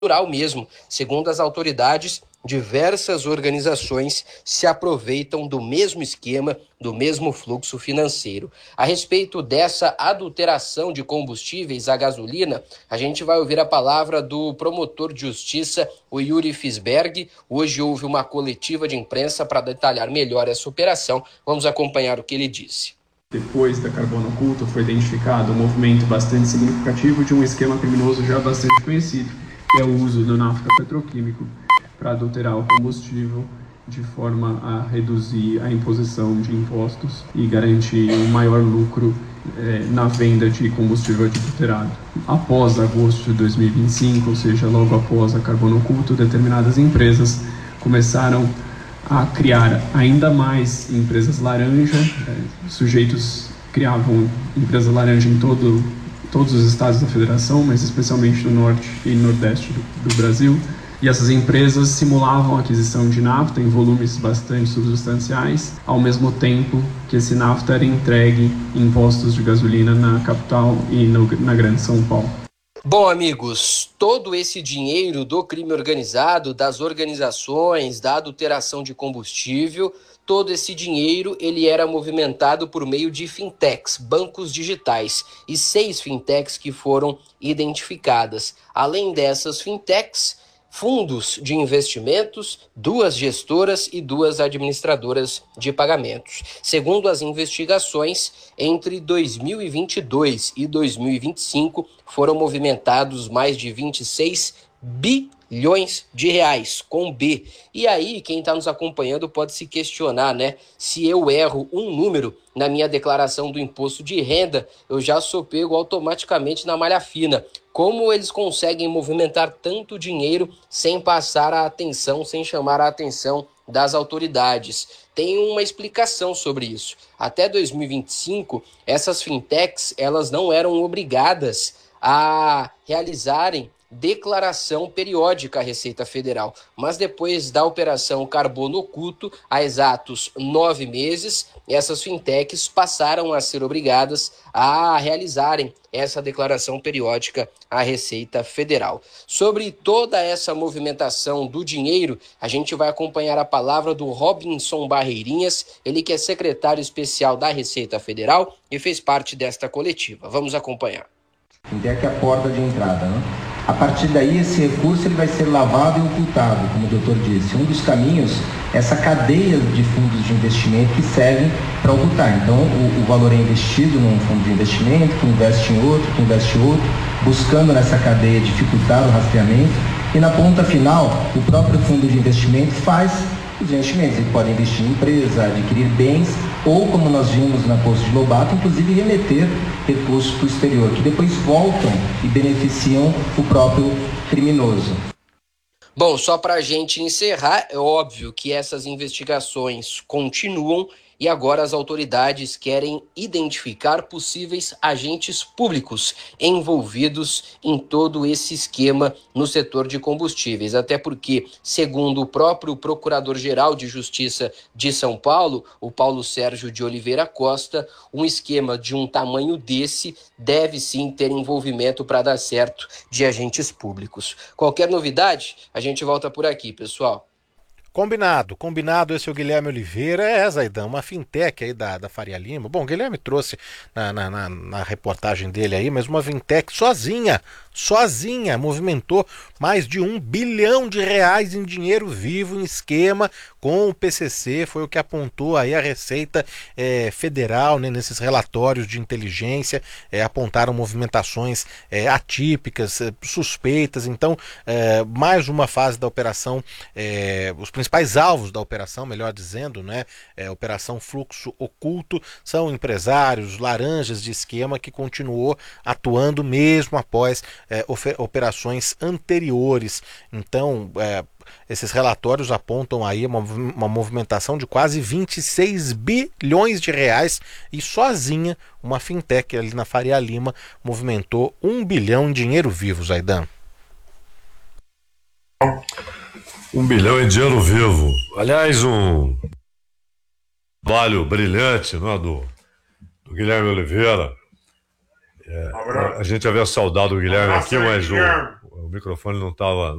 natural mesmo. Segundo as autoridades, diversas organizações se aproveitam do mesmo esquema, do mesmo fluxo financeiro. A respeito dessa adulteração de combustíveis à gasolina, a gente vai ouvir a palavra do promotor de justiça, o Yuri Fisberg. Hoje houve uma coletiva de imprensa para detalhar melhor essa operação. Vamos acompanhar o que ele disse. Depois da Carbono Oculto foi identificado um movimento bastante significativo de um esquema criminoso já bastante conhecido, que é o uso do nafta petroquímico para adulterar o combustível de forma a reduzir a imposição de impostos e garantir um maior lucro na venda de combustível adulterado. Após agosto de 2025, ou seja, logo após a Carbono Oculto, determinadas empresas começaram a criar ainda mais empresas laranja. Sujeitos criavam empresas laranja em todos os estados da federação, mas especialmente no norte e nordeste do Brasil. E essas empresas simulavam a aquisição de nafta em volumes bastante substanciais, ao mesmo tempo que esse nafta era entregue em postos de gasolina na capital e na Grande São Paulo. Bom, amigos, todo esse dinheiro do crime organizado, das organizações, da adulteração de combustível, todo esse dinheiro ele era movimentado por meio de fintechs, bancos digitais, e 6 fintechs que foram identificadas. Além dessas fintechs, fundos de investimentos, 2 gestoras e 2 administradoras de pagamentos. Segundo as investigações, entre 2022 e 2025 foram movimentados mais de 26 bilhões de reais, com B. E aí, quem está nos acompanhando pode se questionar, né? Se eu erro um número na minha declaração do imposto de renda, eu já sou pego automaticamente na malha fina. Como eles conseguem movimentar tanto dinheiro sem passar a atenção, sem chamar a atenção das autoridades? Tem uma explicação sobre isso. Até 2025, essas fintechs elas não eram obrigadas a realizarem declaração periódica à Receita Federal. Mas depois da operação Carbono Oculto, há exatos 9 meses, essas fintechs passaram a ser obrigadas a realizarem essa declaração periódica à Receita Federal. Sobre toda essa movimentação do dinheiro, a gente vai acompanhar a palavra do Robinson Barreirinhas, ele que é secretário especial da Receita Federal e fez parte desta coletiva. Vamos acompanhar. Fintech é a porta de entrada, né? A partir daí, esse recurso ele vai ser lavado e ocultado, como o doutor disse. Um dos caminhos é essa cadeia de fundos de investimento que servem para ocultar. Então, o valor é investido num fundo de investimento, que investe em outro, que investe em outro, buscando nessa cadeia dificultar o rastreamento. E na ponta final, o próprio fundo de investimento faz os investimentos. Ele pode investir em empresa, adquirir bens, ou, como nós vimos na Poço de Lobato, inclusive remeter recursos para o exterior, que depois voltam e beneficiam o próprio criminoso. Bom, só para a gente encerrar, é óbvio que essas investigações continuam e agora as autoridades querem identificar possíveis agentes públicos envolvidos em todo esse esquema no setor de combustíveis. Até porque, segundo o próprio Procurador-Geral de Justiça de São Paulo, o Paulo Sérgio de Oliveira Costa, um esquema de um tamanho desse deve sim ter envolvimento para dar certo de agentes públicos. Qualquer novidade, a gente volta por aqui, pessoal. Combinado, esse é o Guilherme Oliveira, Zaidan, uma fintech aí da Faria Lima. Bom, o Guilherme trouxe na reportagem dele aí, mas uma fintech sozinha, movimentou mais de R$1 bilhão em dinheiro vivo em esquema com o PCC, foi o que apontou aí a Receita Federal, né, nesses relatórios de inteligência, apontaram movimentações atípicas, suspeitas. Então, mais uma fase da operação, os principais alvos da operação, melhor dizendo, né, Operação Fluxo Oculto, são empresários, laranjas de esquema que continuou atuando mesmo após operações anteriores. Então, esses relatórios apontam aí uma movimentação de quase 26 bilhões de reais e sozinha uma fintech ali na Faria Lima movimentou 1 bilhão em dinheiro vivo, Zaidan. 1 bilhão em dinheiro vivo. Aliás, um trabalho brilhante, não é, do Guilherme Oliveira. A gente havia saudado o Guilherme aqui, mas o microfone não estava